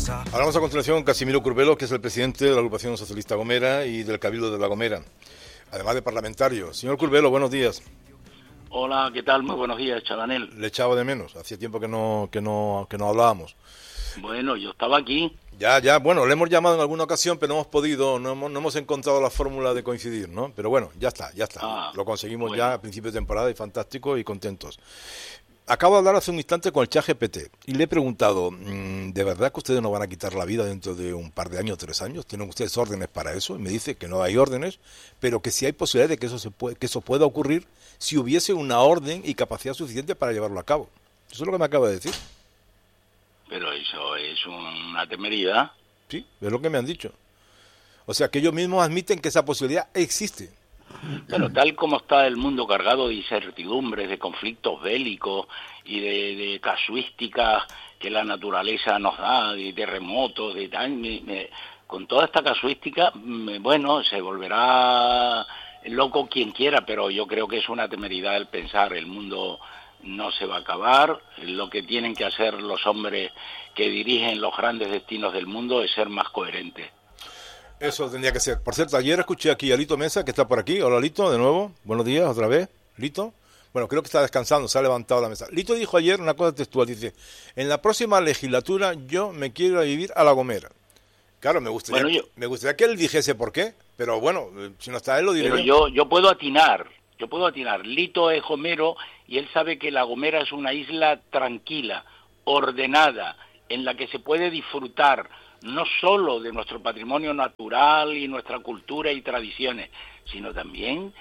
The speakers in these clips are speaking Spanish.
Hablamos a continuación con Casimiro Curbelo, que es el presidente de la agrupación socialista Gomera y del Cabildo de La Gomera, además de parlamentario. Señor Curbelo, buenos días. Hola, ¿qué tal? Muy buenos días, Chabanel. Le echaba de menos, hacía tiempo que no hablábamos. Bueno, yo estaba aquí. Ya, bueno, le hemos llamado en alguna ocasión, pero no hemos podido, no hemos encontrado la fórmula de coincidir, ¿no? Pero bueno, ya está. Lo conseguimos bueno. Ya a principio de temporada y fantástico y contentos. Acabo de hablar hace un instante con el ChatGPT y le he preguntado, ¿de verdad que ustedes no van a quitar la vida dentro de un par de años, 3 años? ¿Tienen ustedes órdenes para eso? Y me dice que no hay órdenes, pero que sí hay posibilidad de que eso pueda ocurrir si hubiese una orden y capacidad suficiente para llevarlo a cabo. Eso es lo que me acaba de decir. Pero eso es una temeridad. Sí, es lo que me han dicho. O sea, que ellos mismos admiten que esa posibilidad existe. Bueno, tal como está el mundo cargado de incertidumbres, de conflictos bélicos y de casuísticas que la naturaleza nos da, de terremotos, de tal, con toda esta casuística, bueno, se volverá loco quien quiera, pero yo creo que es una temeridad el pensar, el mundo no se va a acabar, lo que tienen que hacer los hombres que dirigen los grandes destinos del mundo es ser más coherentes. Eso tendría que ser. Por cierto, ayer escuché aquí a Lito Mesa, que está por aquí. Hola, Lito, de nuevo. Buenos días, otra vez. Lito. Bueno, creo que está descansando, se ha levantado la mesa. Lito dijo ayer una cosa textual, dice, en la próxima legislatura yo me quiero ir a vivir a La Gomera. Claro, me gustaría que él dijese por qué, pero bueno, si no está él lo diré. Pero yo puedo atinar. Lito es gomero y él sabe que La Gomera es una isla tranquila, ordenada, en la que se puede disfrutar no solo de nuestro patrimonio natural y nuestra cultura y tradiciones, sino también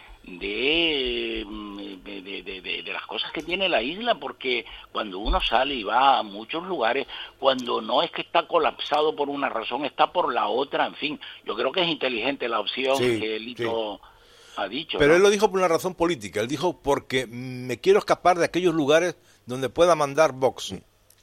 de las cosas que tiene la isla, porque cuando uno sale y va a muchos lugares, cuando no es que está colapsado por una razón, está por la otra, en fin, yo creo que es inteligente la opción que Lito ha dicho. Pero ¿no? Él lo dijo por una razón política, él dijo porque me quiero escapar de aquellos lugares donde pueda mandar Vox.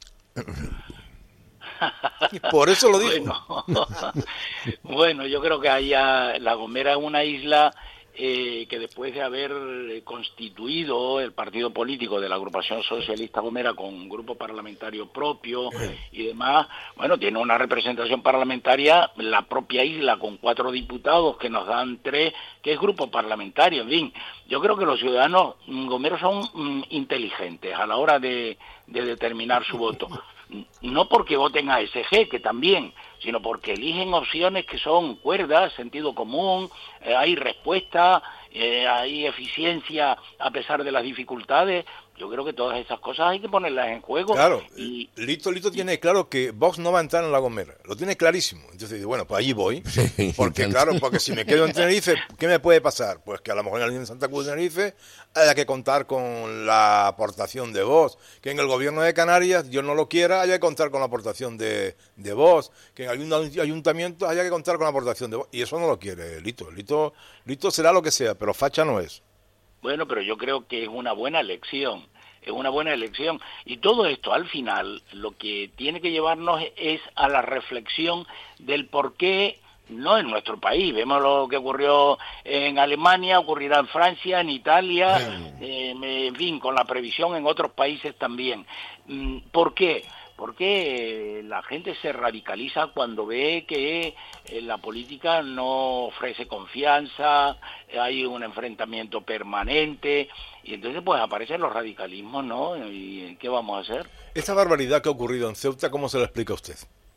Por eso lo digo. Bueno, yo creo que La Gomera es una isla que después de haber constituido el partido político de la agrupación socialista Gomera con un grupo parlamentario propio y demás, bueno, tiene una representación parlamentaria, la propia isla con 4 diputados que nos dan 3, que es grupo parlamentario, en fin. Yo creo que los ciudadanos gomeros son inteligentes a la hora de determinar su voto. No porque voten a SG, que también, sino porque eligen opciones que son cuerdas, sentido común, hay respuesta, hay eficiencia a pesar de las dificultades. Yo creo que todas esas cosas hay que ponerlas en juego. Claro, Lito tiene claro que Vox no va a entrar en La Gomera, lo tiene clarísimo. Entonces dice, bueno, pues allí voy, porque si me quedo en Tenerife, ¿qué me puede pasar? Pues que a lo mejor en Santa Cruz de Tenerife haya que contar con la aportación de Vox, que en el gobierno de Canarias, Dios no lo quiera, haya que contar con la aportación de Vox, que en algún ayuntamiento haya que contar con la aportación de Vox, y eso no lo quiere Lito. Lito será lo que sea, pero facha no es. Bueno, pero yo creo que es una buena elección, y todo esto al final lo que tiene que llevarnos es a la reflexión del por qué no en nuestro país. Vemos lo que ocurrió en Alemania, ocurrirá en Francia, en Italia, en fin, con la previsión en otros países también. ¿Por qué? Porque la gente se radicaliza cuando ve que la política no ofrece confianza, hay un enfrentamiento permanente, y entonces pues aparecen los radicalismos, ¿no? ¿Y qué vamos a hacer? Esta barbaridad que ha ocurrido en Ceuta, ¿cómo se la explica a usted?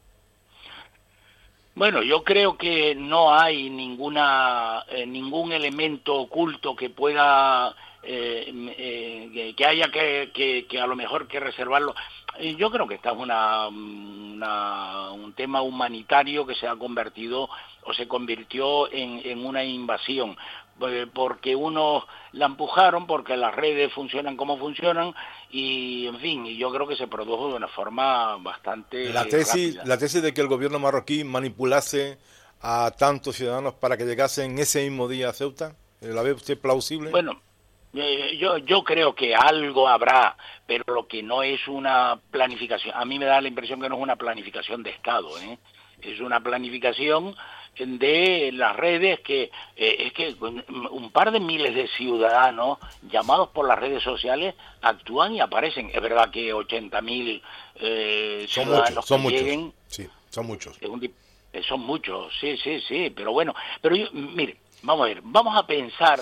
Bueno, yo creo que no hay ningún elemento oculto que pueda que haya que a lo mejor que reservarlo. Yo creo que esta es un tema humanitario que se ha convertido o se convirtió en una invasión, porque unos la empujaron, porque las redes funcionan como funcionan y, en fin, y yo creo que se produjo de una forma bastante rápida. La tesis de que el gobierno marroquí manipulase a tantos ciudadanos para que llegasen ese mismo día a Ceuta, ¿la ve usted plausible? Bueno, yo creo que algo habrá, pero lo que no es una planificación, a mí me da la impresión que no es una planificación de Estado, es una planificación de las redes que es que un par de miles de ciudadanos llamados por las redes sociales actúan y aparecen. Es verdad que 80.000 ciudadanos que lleguen, sí. Son muchos. Son muchos, sí, pero bueno, pero mire, vamos a ver, vamos a pensar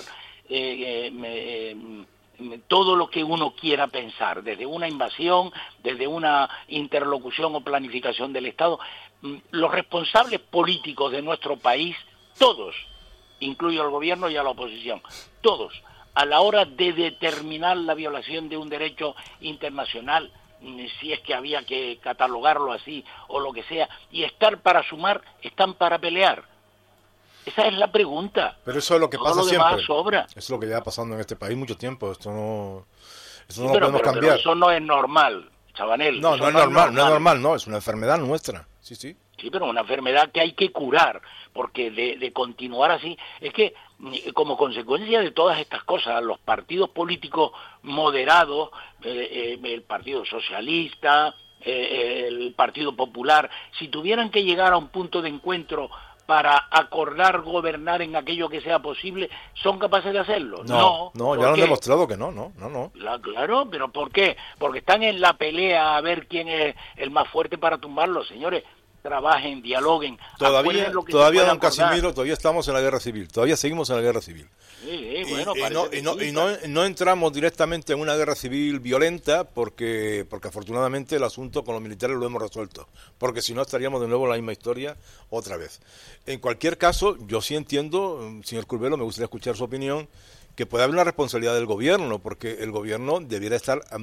todo lo que uno quiera pensar, desde una invasión, desde una interlocución o planificación del Estado. Los responsables políticos de nuestro país, todos, incluyo al gobierno y a la oposición, todos, a la hora de determinar la violación de un derecho internacional, si es que había que catalogarlo así o lo que sea, y estar para sumar, están para pelear. Esa es la pregunta. Pero eso es lo que pasa siempre. Sobra. Eso es lo que lleva pasando en este país mucho tiempo. Esto no lo podemos cambiar. Pero eso no es normal, Chabanel. No es normal, es una enfermedad nuestra. Sí, pero una enfermedad que hay que curar, porque de continuar así, es que como consecuencia de todas estas cosas, los partidos políticos moderados, el Partido Socialista, el Partido Popular, si tuvieran que llegar a un punto de encuentro para acordar gobernar en aquello que sea posible, ¿son capaces de hacerlo? No, ya lo han demostrado que no. Claro, pero ¿por qué? Porque están en la pelea a ver quién es el más fuerte para tumbarlo, señores. Trabajen, dialoguen. Todavía, don Casimiro, todavía estamos en la guerra civil, todavía seguimos en la guerra civil. Sí, bueno, no entramos directamente en una guerra civil violenta porque afortunadamente el asunto con los militares lo hemos resuelto, porque si no estaríamos de nuevo en la misma historia otra vez. En cualquier caso, yo sí entiendo, señor Curbelo, me gustaría escuchar su opinión, que puede haber una responsabilidad del gobierno, porque el gobierno debería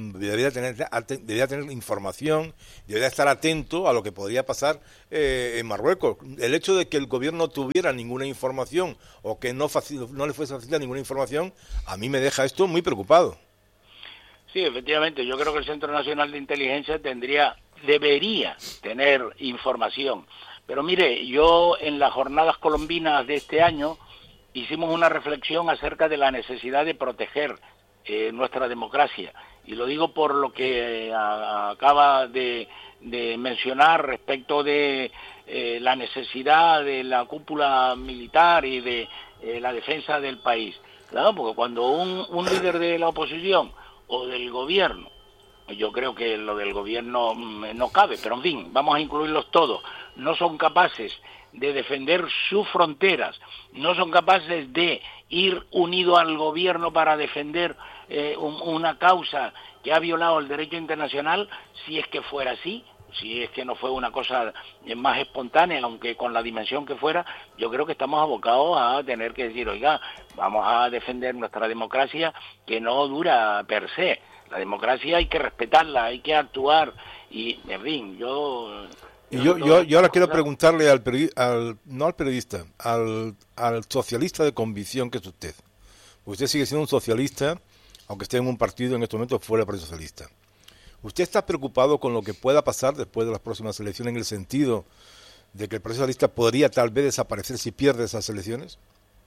tener información, debería estar atento a lo que podría pasar en Marruecos. El hecho de que el gobierno no tuviera ninguna información o que no le fuese facilitada ninguna información, a mí me deja esto muy preocupado. Sí, efectivamente, yo creo que el Centro Nacional de Inteligencia debería tener información. Pero mire, yo en las jornadas colombinas de este año hicimos una reflexión acerca de la necesidad de proteger nuestra democracia. Y lo digo por lo que acaba de mencionar respecto de la necesidad de la cúpula militar y de la defensa del país. Claro, porque cuando un líder de la oposición o del gobierno, yo creo que lo del gobierno no cabe, pero en fin, vamos a incluirlos todos, no son capaces de defender sus fronteras, no son capaces de ir unidos al gobierno para defender una causa que ha violado el derecho internacional, si es que fuera así, si es que no fue una cosa más espontánea, aunque con la dimensión que fuera, yo creo que estamos abocados a tener que decir, oiga, vamos a defender nuestra democracia, que no dura per se. La democracia hay que respetarla, hay que actuar, y en fin, yo ahora quiero preguntarle no al periodista, al socialista de convicción que es usted. Usted sigue siendo un socialista, aunque esté en un partido en este momento fuera del Partido Socialista. ¿Usted está preocupado con lo que pueda pasar después de las próximas elecciones, en el sentido de que el Partido Socialista podría tal vez desaparecer si pierde esas elecciones?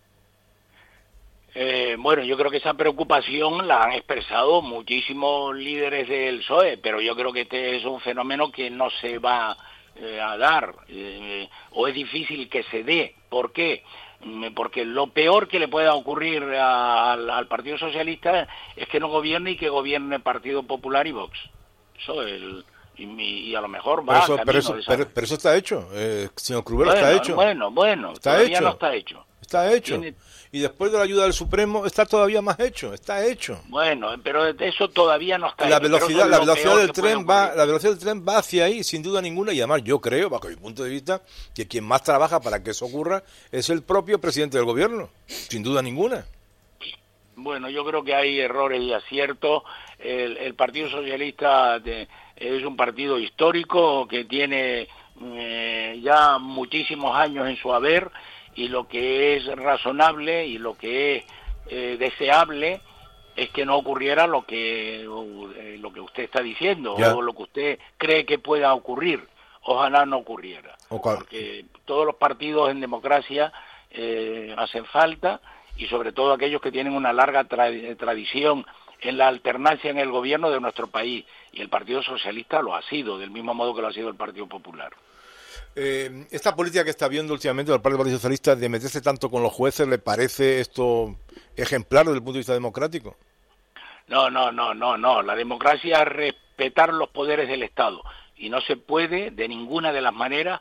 Bueno, yo creo que esa preocupación la han expresado muchísimos líderes del PSOE, pero yo creo que este es un fenómeno que no se va a dar, o es difícil que se dé. ¿Por qué? Porque lo peor que le pueda ocurrir al Partido Socialista es que no gobierne y que gobierne el Partido Popular y Vox. Eso y a lo mejor va pero eso está hecho, señor Curbelo, está hecho. Bueno, está todavía hecho. no está hecho. Está hecho. Y después de la ayuda del Supremo está todavía más hecho, está hecho. Bueno, pero eso todavía no está la hecho. La velocidad del tren va hacia ahí, sin duda ninguna, y además yo creo, bajo mi punto de vista, que quien más trabaja para que eso ocurra es el propio presidente del gobierno, sin duda ninguna. Bueno, yo creo que hay errores y aciertos. El Partido Socialista es un partido histórico que tiene ya muchísimos años en su haber, y lo que es razonable y lo que es deseable es que no ocurriera lo que usted está diciendo, o lo que usted cree que pueda ocurrir. Ojalá no ocurriera, porque todos los partidos en democracia hacen falta, y sobre todo aquellos que tienen una larga tradición en la alternancia en el gobierno de nuestro país, y el Partido Socialista lo ha sido, del mismo modo que lo ha sido el Partido Popular. Esta política que está viendo últimamente por parte del Partido Socialista de meterse tanto con los jueces, ¿le parece esto ejemplar desde el punto de vista democrático? No. La democracia es respetar los poderes del Estado. y no se puede de ninguna de las maneras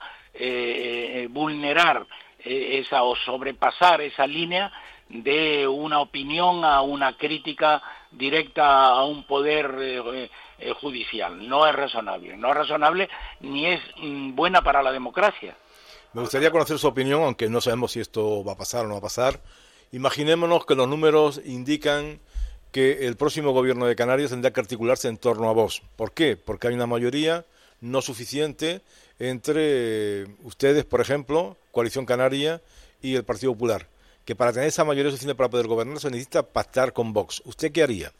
vulnerar esa o sobrepasar esa línea de una opinión a una crítica directa a un poder judicial. No es razonable ni es buena para la democracia. Me gustaría conocer su opinión, aunque no sabemos si esto va a pasar o no va a pasar. Imaginémonos que los números indican que el próximo gobierno de Canarias tendrá que articularse en torno a Vox. ¿Por qué? Porque hay una mayoría no suficiente entre ustedes, por ejemplo, Coalición Canaria y el Partido Popular, que para tener esa mayoría suficiente para poder gobernar se necesita pactar con Vox. ¿Usted qué haría?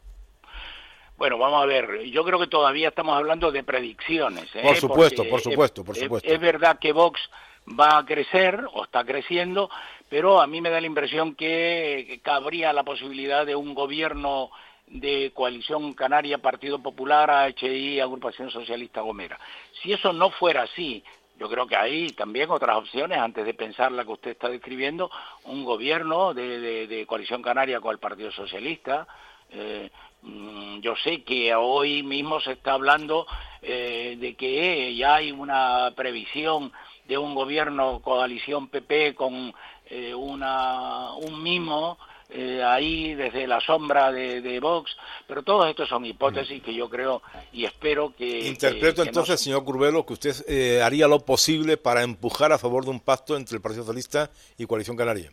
Bueno, vamos a ver, yo creo que todavía estamos hablando de predicciones. Por supuesto. Es verdad que Vox va a crecer, o está creciendo, pero a mí me da la impresión que cabría la posibilidad de un gobierno de Coalición Canaria, Partido Popular, AHI, Agrupación Socialista Gomera. Si eso no fuera así, yo creo que hay también otras opciones, antes de pensar la que usted está describiendo, un gobierno de Coalición Canaria con el Partido Socialista. Yo sé que hoy mismo se está hablando de que ya hay una previsión de un gobierno coalición PP con un mimo ahí desde la sombra de Vox, pero todos estos son hipótesis que yo creo y espero que... Interpreto entonces, señor Curbelo, que usted haría lo posible para empujar a favor de un pacto entre el Partido Socialista y Coalición Canaria.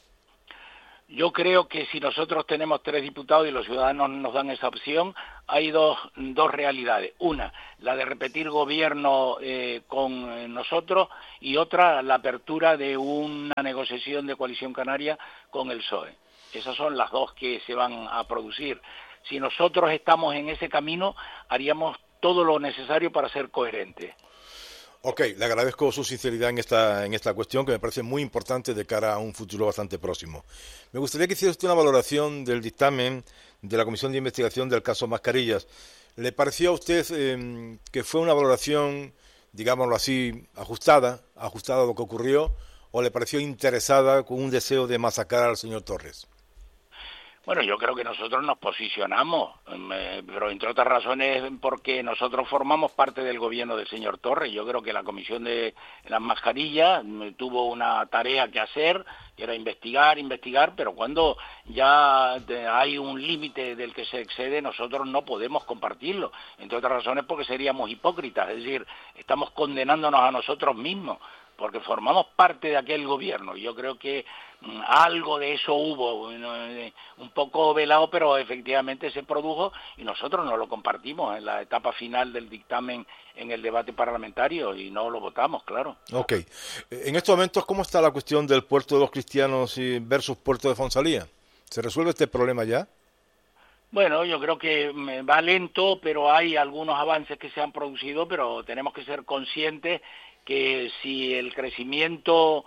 Yo creo que si nosotros tenemos 3 diputados y los ciudadanos nos dan esa opción, hay dos realidades. Una, la de repetir gobierno con nosotros, y otra, la apertura de una negociación de Coalición Canaria con el PSOE. Esas son las dos que se van a producir. Si nosotros estamos en ese camino, haríamos todo lo necesario para ser coherentes. Ok, le agradezco su sinceridad en esta cuestión, que me parece muy importante de cara a un futuro bastante próximo. Me gustaría que hiciera usted una valoración del dictamen de la Comisión de Investigación del caso Mascarillas. ¿Le pareció a usted que fue una valoración, digámoslo así, ajustada a lo que ocurrió, o le pareció interesada con un deseo de masacrar al señor Torres? Bueno, yo creo que nosotros nos posicionamos, pero entre otras razones porque nosotros formamos parte del gobierno del señor Torres. Yo creo que la Comisión de las Mascarillas tuvo una tarea que hacer, que era investigar, pero cuando ya hay un límite del que se excede, nosotros no podemos compartirlo. Entre otras razones porque seríamos hipócritas, es decir, estamos condenándonos a nosotros mismos, porque formamos parte de aquel gobierno. Yo creo que algo de eso hubo, un poco velado, pero efectivamente se produjo y nosotros no lo compartimos en la etapa final del dictamen en el debate parlamentario y no lo votamos, claro. Ok. En estos momentos, ¿cómo está la cuestión del puerto de los cristianos versus puerto de Fonsalía? ¿Se resuelve este problema ya? Bueno, yo creo que va lento, pero hay algunos avances que se han producido, pero tenemos que ser conscientes que si el crecimiento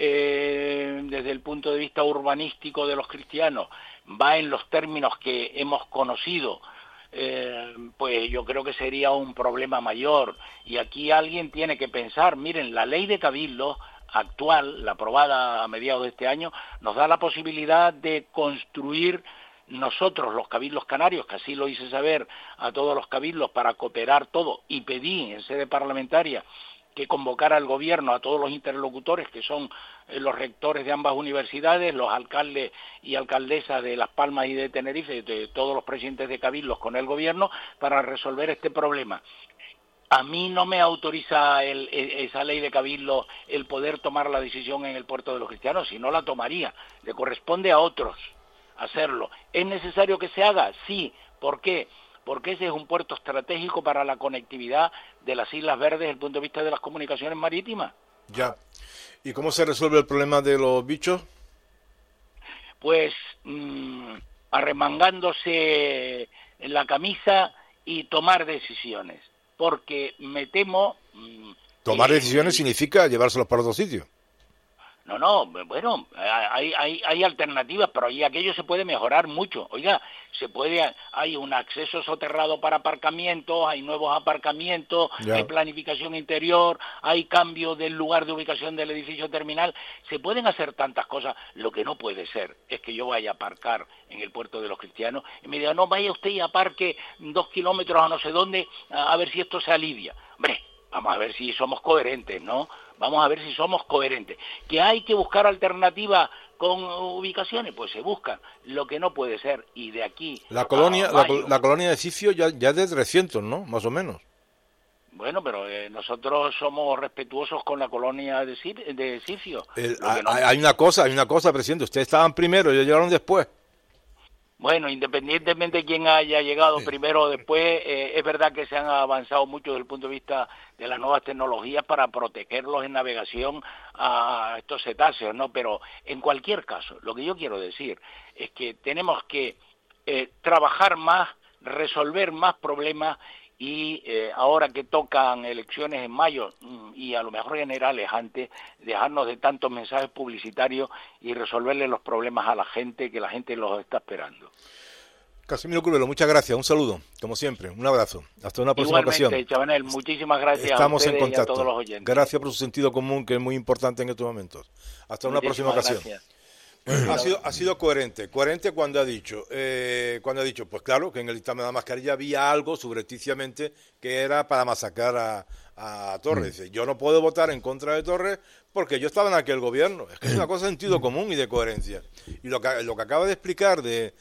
desde el punto de vista urbanístico de los cristianos va en los términos que hemos conocido, pues yo creo que sería un problema mayor. Y aquí alguien tiene que pensar, miren, la ley de cabildos actual, la aprobada a mediados de este año, nos da la posibilidad de construir nosotros, los cabildos canarios, que así lo hice saber a todos los cabildos para cooperar todo, y pedí en sede parlamentaria que convocara al gobierno a todos los interlocutores, que son los rectores de ambas universidades, los alcaldes y alcaldesas de Las Palmas y de Tenerife, de todos los presidentes de cabildos con el gobierno, para resolver este problema. A mí no me autoriza esa ley de cabildo el poder tomar la decisión en el puerto de los cristianos, si no la tomaría, le corresponde a otros hacerlo. ¿Es necesario que se haga? Sí. ¿Por qué? Porque ese es un puerto estratégico para la conectividad de las Islas Verdes desde el punto de vista de las comunicaciones marítimas. Ya. ¿Y cómo se resuelve el problema de los bichos? Pues arremangándose en la camisa y tomar decisiones, porque me temo... Tomar decisiones significa llevárselos para otro sitio. No, bueno, hay alternativas, pero ahí aquello se puede mejorar mucho. Oiga, hay un acceso soterrado para aparcamientos, hay nuevos aparcamientos, hay planificación interior, hay cambio del lugar de ubicación del edificio terminal. Se pueden hacer tantas cosas. Lo que no puede ser es que yo vaya a aparcar en el Puerto de los Cristianos y me diga, no, vaya usted y aparque 2 kilómetros a no sé dónde, a ver si esto se alivia. Hombre, vamos a ver si somos coherentes, ¿no? Vamos a ver si somos coherentes. ¿Que hay que buscar alternativas con ubicaciones? Pues se buscan. Lo que no puede ser, y de aquí... La colonia de Sifio ya es de 300, ¿no? Más o menos. Bueno, pero nosotros somos respetuosos con la colonia de Sifio. Hay una cosa, presidente. Ustedes estaban primero, ellos llegaron después. Bueno, independientemente de quién haya llegado primero o después, es verdad que se han avanzado mucho desde el punto de vista de las nuevas tecnologías para protegerlos en navegación a estos cetáceos, ¿no? Pero en cualquier caso, lo que yo quiero decir es que tenemos que trabajar más, resolver más problemas y ahora que tocan elecciones en mayo y a lo mejor generales antes, dejarnos de tantos mensajes publicitarios y resolverle los problemas a la gente, que la gente los está esperando. Casimiro Curvelo, muchas gracias, un saludo, como siempre, un abrazo, hasta una próxima ocasión. Igualmente, Chabanel, muchísimas gracias. Estamos a ustedes en contacto. Y a todos los oyentes. Gracias por su sentido común, que es muy importante en estos momentos. Hasta una próxima ocasión. Gracias. Ha sido coherente cuando ha dicho, pues claro, que en el dictamen de la mascarilla había algo subrepticiamente que era para masacrar a Torres. Yo no puedo votar en contra de Torres porque yo estaba en aquel gobierno. Es que es una cosa de sentido común y de coherencia. Y lo que acaba de explicar de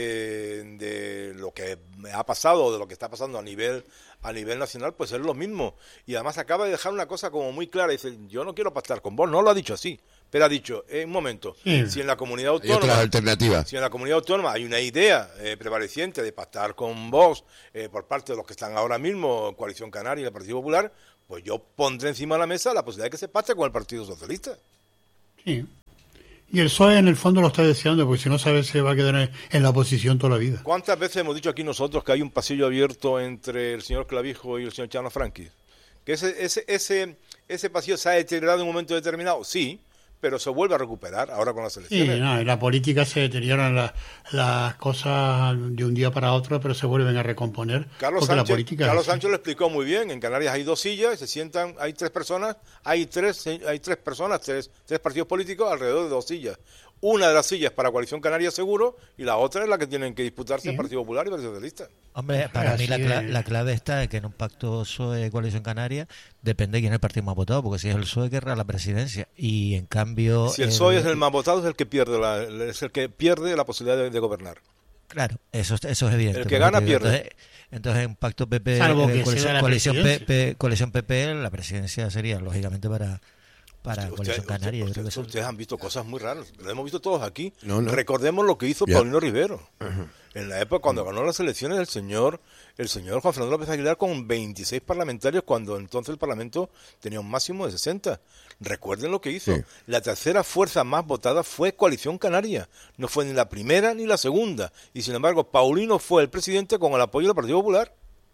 lo que ha pasado, de lo que está pasando a nivel nacional, pues es lo mismo. Y además acaba de dejar una cosa como muy clara. Dice, yo no quiero pactar con vos. No lo ha dicho así. Pero ha dicho, un momento, si en la comunidad autónoma hay una idea prevaleciente de pactar con Vox por parte de los que están ahora mismo, Coalición Canaria y el Partido Popular, pues yo pondré encima de la mesa la posibilidad de que se pacte con el Partido Socialista. Sí. Y el PSOE en el fondo lo está deseando, porque si no sabe se va a quedar en la oposición toda la vida. ¿Cuántas veces hemos dicho aquí nosotros que hay un pasillo abierto entre el señor Clavijo y el señor Chano Franqui? ¿Que ese pasillo se ha deteriorado en un momento determinado? Sí, pero se vuelve a recuperar ahora con las elecciones. Sí, en la política se deterioran las cosas de un día para otro, pero se vuelven a recomponer. Carlos Sánchez lo explicó muy bien. En Canarias hay 2 sillas, se sientan, hay 3 personas, hay tres personas, tres partidos políticos alrededor de 2 sillas. Una de las sillas para Coalición Canaria seguro y la otra es la que tienen que disputarse el Partido Popular y el Partido Socialista. Hombre, para mí la clave está en que en un pacto PSOE-Coalición Canaria depende de quién es el partido más votado, porque si es el PSOE querrá la presidencia y en cambio... Si el PSOE es el más votado es el que pierde la posibilidad de gobernar. Claro, eso es evidente. El que gana pierde. Entonces en pacto PP, coalición PP, la presidencia sería lógicamente para Coalición Canaria. Ustedes han visto cosas muy raras, lo hemos visto todos aquí. No. Recordemos lo que hizo Paulino Rivero. En la época cuando ganó las elecciones el señor Juan Fernando López Aguilar con 26 parlamentarios, cuando entonces el Parlamento tenía un máximo de 60. Recuerden lo que hizo. Sí. La tercera fuerza más votada fue Coalición Canaria. No fue ni la primera ni la segunda. Y sin embargo, Paulino fue el presidente con el apoyo del Partido Popular.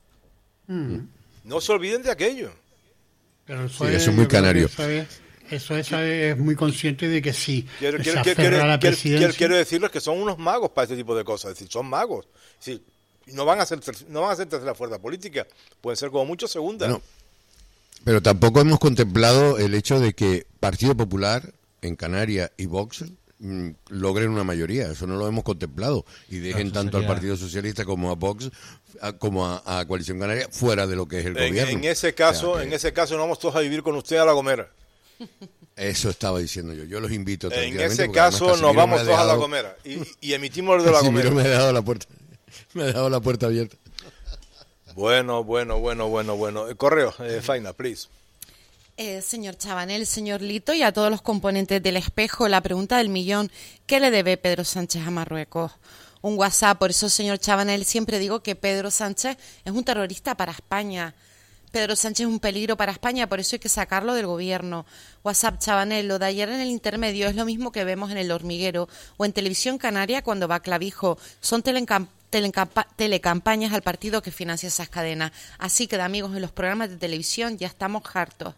No se olviden de aquello. Pero eso es muy canario. Eso es muy consciente de que sí. Quiero decirles que son unos magos para este tipo de cosas. Es decir, son magos. Es decir, no van a ser tercera fuerza política. Pueden ser como mucho segunda. No. Pero tampoco hemos contemplado el hecho de que Partido Popular en Canarias y Vox logren una mayoría. Eso no lo hemos contemplado. Y dejen tanto al Partido Socialista como a Vox como a Coalición Canaria fuera de lo que es el gobierno. En ese caso no vamos todos a vivir con usted a La Gomera. Eso estaba diciendo yo los invito. En ese caso nos vamos todos a La Gomera y emitimos el de La Gomera. Me ha dejado la puerta abierta. Bueno. Correo, Faina, please. Señor Chabanel, señor Lito y a todos los componentes del Espejo, la pregunta del millón, ¿qué le debe Pedro Sánchez a Marruecos? Un WhatsApp, por eso, señor Chabanel, siempre digo que Pedro Sánchez es un terrorista para España. Pedro Sánchez es un peligro para España, por eso hay que sacarlo del gobierno. WhatsApp, Chabanel, lo de ayer en el intermedio es lo mismo que vemos en El Hormiguero o en Televisión Canaria cuando va Clavijo. Son telecampañas al partido que financia esas cadenas. Así que, amigos, en los programas de televisión ya estamos hartos.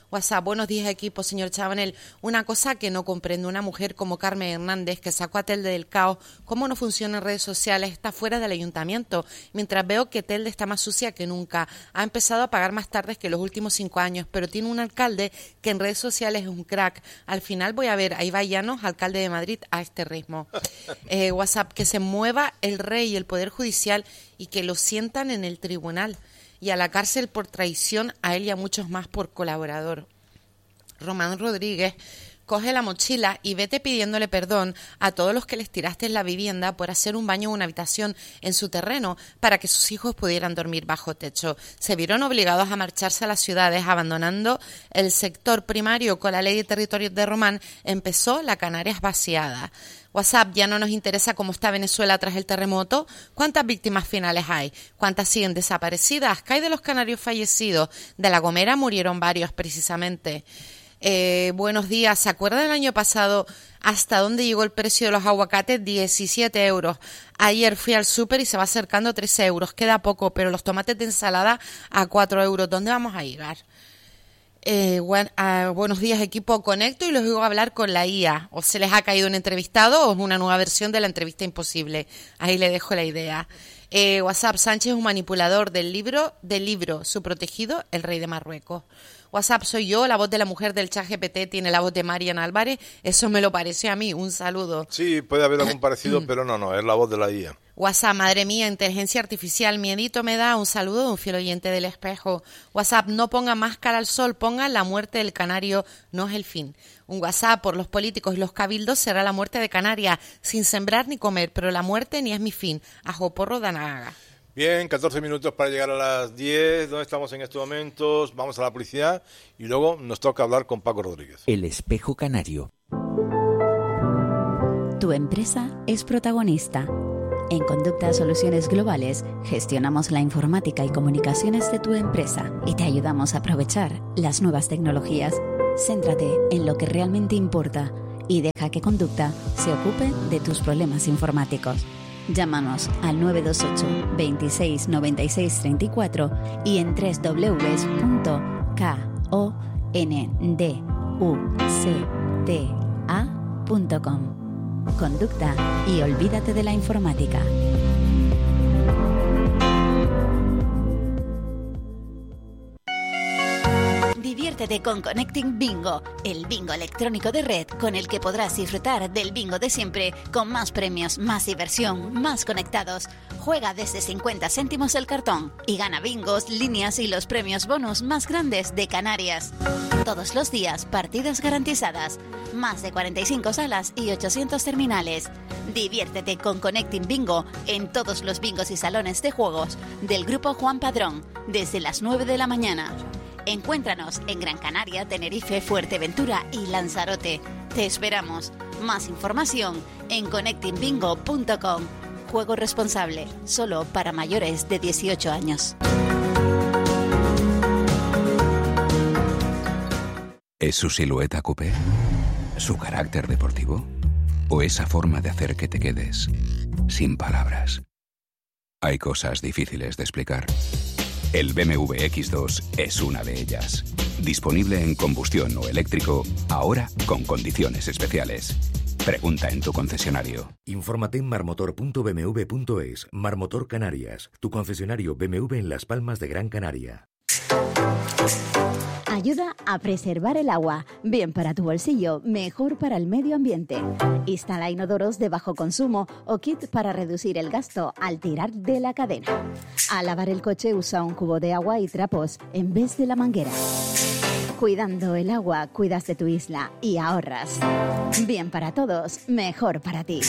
WhatsApp, buenos días equipo, señor Chabanel. Una cosa que no comprendo, una mujer como Carmen Hernández que sacó a Telde del caos, cómo no funciona en redes sociales, está fuera del ayuntamiento, mientras veo que Telde está más sucia que nunca, ha empezado a pagar más tarde que los últimos 5 años, pero tiene un alcalde que en redes sociales es un crack. Al final voy a ver a Ibai Llanos, alcalde de Madrid, a este ritmo. WhatsApp, que se mueva el rey y el Poder Judicial y que lo sientan en el tribunal. Y a la cárcel por traición, a él y a muchos más por colaborador. Román Rodríguez, coge la mochila y vete pidiéndole perdón a todos los que les tiraste en la vivienda por hacer un baño en una habitación en su terreno para que sus hijos pudieran dormir bajo techo. Se vieron obligados a marcharse a las ciudades, abandonando el sector primario. Con la ley de territorios de Román empezó la Canarias vaciada. WhatsApp, ya no nos interesa cómo está Venezuela tras el terremoto. ¿Cuántas víctimas finales hay? ¿Cuántas siguen desaparecidas? ¿Qué hay de los canarios fallecidos? De La Gomera murieron varios, precisamente. Buenos días. ¿Se acuerdan del año pasado hasta dónde llegó el precio de los aguacates? 17 euros. Ayer fui al súper y se va acercando a 13 euros. Queda poco, pero los tomates de ensalada a 4 euros. ¿Dónde vamos a llegar? Buenos días equipo, conecto y los oigo hablar con la IA. ¿O se les ha caído un entrevistado o es una nueva versión de la entrevista imposible? Ahí le dejo la idea. WhatsApp, Sánchez es un manipulador del libro, su protegido, el rey de Marruecos. WhatsApp, soy yo, la voz de la mujer del ChatGPT tiene la voz de Marian Álvarez, eso me lo parece a mí, un saludo. Sí, puede haber algún parecido, pero no, es la voz de la IA. WhatsApp, madre mía, inteligencia artificial, miedito me da, un saludo de un fiel oyente del Espejo. WhatsApp, no ponga máscara al sol, ponga la muerte del canario, no es el fin. Un WhatsApp, por los políticos y los cabildos será la muerte de Canarias, sin sembrar ni comer, pero la muerte ni es mi fin. Ajoporro Danaga. Bien, 14 minutos para llegar a las 10. ¿Dónde estamos en estos momentos? Vamos a la publicidad y luego nos toca hablar con Paco Rodríguez. El Espejo Canario. Tu empresa es protagonista. En Conducta Soluciones Globales gestionamos la informática y comunicaciones de tu empresa y te ayudamos a aprovechar las nuevas tecnologías. Céntrate en lo que realmente importa y deja que Conducta se ocupe de tus problemas informáticos. Llámanos al 928 26 96 34 y en www.konducta.com. Conducta y olvídate de la informática. Diviértete con Connecting Bingo, el bingo electrónico de red con el que podrás disfrutar del bingo de siempre, con más premios, más diversión, más conectados. Juega desde 50 céntimos el cartón y gana bingos, líneas y los premios bonus más grandes de Canarias. Todos los días, partidas garantizadas, más de 45 salas y 800 terminales. Diviértete con Connecting Bingo en todos los bingos y salones de juegos del Grupo Juan Padrón, desde las 9 de la mañana. Encuéntranos en Gran Canaria, Tenerife, Fuerteventura y Lanzarote. Te esperamos. Más información en connectingbingo.com. Juego responsable, solo para mayores de 18 años. ¿Es su silueta coupé? ¿Su carácter deportivo? ¿O esa forma de hacer que te quedes sin palabras? Hay cosas difíciles de explicar. El BMW X2 es una de ellas. Disponible en combustión o eléctrico, ahora con condiciones especiales. Pregunta en tu concesionario. Infórmate en marmotor.bmw.es. Marmotor Canarias, tu concesionario BMW en Las Palmas de Gran Canaria. Ayuda a preservar el agua. Bien para tu bolsillo, mejor para el medio ambiente. Instala inodoros de bajo consumo o kit para reducir el gasto al tirar de la cadena. Al lavar el coche usa un cubo de agua y trapos en vez de la manguera. Cuidando el agua, cuidas de tu isla y ahorras. Bien para todos, mejor para ti.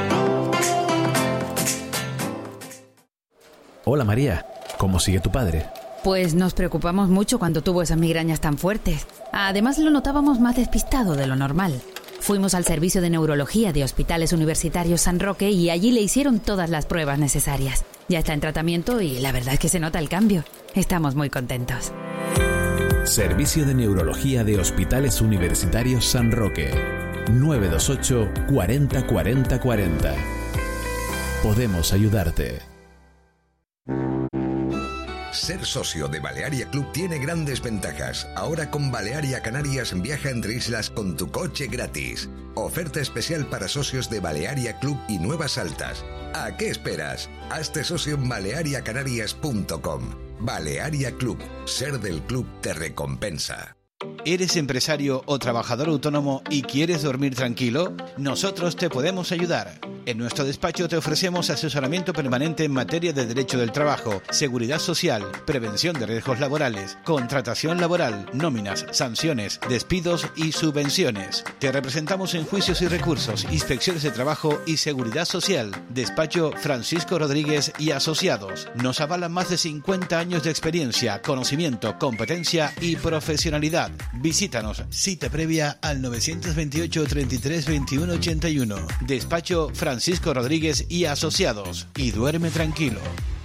Hola María, ¿cómo sigue tu padre? Pues nos preocupamos mucho cuando tuvo esas migrañas tan fuertes. Además lo notábamos más despistado de lo normal. Fuimos al servicio de neurología de Hospitales Universitarios San Roque y allí le hicieron todas las pruebas necesarias. Ya está en tratamiento y la verdad es que se nota el cambio. Estamos muy contentos. Servicio de Neurología de Hospitales Universitarios San Roque. 928 40 40 40. Podemos ayudarte. Ser socio de Balearia Club tiene grandes ventajas. Ahora con Balearia Canarias viaja entre islas con tu coche gratis. Oferta especial para socios de Balearia Club y Nuevas Altas. ¿A qué esperas? Hazte socio en baleariacanarias.com. Balearia Club. Ser del club te recompensa. ¿Eres empresario o trabajador autónomo y quieres dormir tranquilo? Nosotros te podemos ayudar. En nuestro despacho te ofrecemos asesoramiento permanente en materia de derecho del trabajo, seguridad social, prevención de riesgos laborales, contratación laboral, nóminas, sanciones, despidos y subvenciones. Te representamos en juicios y recursos, inspecciones de trabajo y seguridad social. Despacho Francisco Rodríguez y Asociados. Nos avalan más de 50 años de experiencia, conocimiento, competencia y profesionalidad. Visítanos, cita previa al 928 33 21 81. Despacho Francisco Rodríguez y Asociados. Y duerme tranquilo.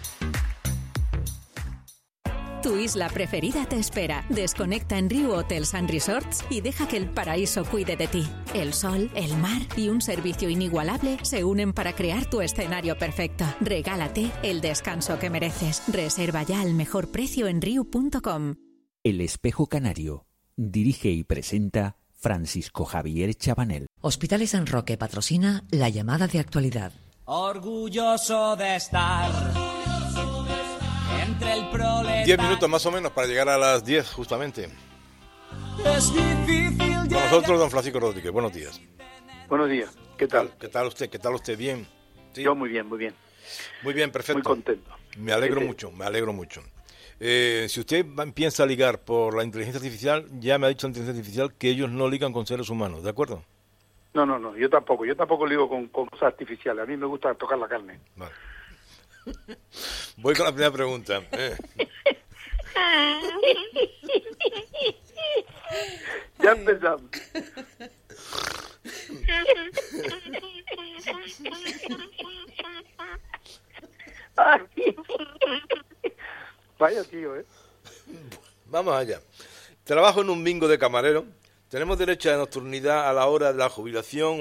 Tu isla preferida te espera. Desconecta en Riu Hotels and Resorts y deja que el paraíso cuide de ti. El sol, el mar y un servicio inigualable se unen para crear tu escenario perfecto. Regálate el descanso que mereces. Reserva ya al mejor precio en riu.com. El Espejo Canario. Dirige y presenta Francisco Javier Chabanel. Hospitales San Roque patrocina la llamada de actualidad. Orgulloso de estar entre el proletario. 10 minutos más o menos para llegar a las 10 justamente. Es difícil con nosotros don Francisco Rodríguez. Buenos días. Buenos días. ¿Qué tal? ¿Qué tal usted? ¿Qué tal usted? ¿Bien? ¿Sí? Yo muy bien, muy bien. Muy bien, perfecto. Muy contento. Me alegro mucho, me alegro mucho. Si usted empieza a ligar por la inteligencia artificial, ya me ha dicho la inteligencia artificial que ellos no ligan con seres humanos, ¿de acuerdo? No, yo tampoco ligo con cosas artificiales, a mí me gusta tocar la carne. Vale. Voy con la primera pregunta. Ya empezamos. Vaya tío, Vamos allá. Trabajo en un bingo de camarero. ¿Tenemos derecho a nocturnidad a la hora de la jubilación